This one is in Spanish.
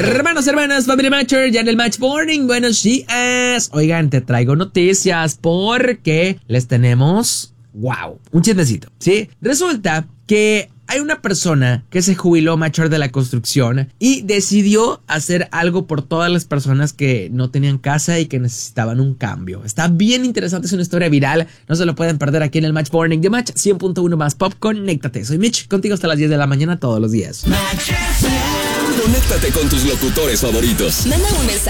Hermanos, hermanas, familia Matcher, ya en el Match Morning, buenos días. Oigan, te traigo noticias porque les tenemos, wow, un chismecito, ¿sí? Resulta que hay una persona que se jubiló, Matcher, de la construcción y decidió hacer algo por todas las personas que no tenían casa y que necesitaban un cambio. Está bien interesante, es una historia viral, no se lo pueden perder aquí en el Match Morning de Match 100.1 más Pop. Conéctate, soy Mitch, contigo hasta las 10 de la mañana todos los días. Conéctate con tus locutores favoritos. Manda un mensaje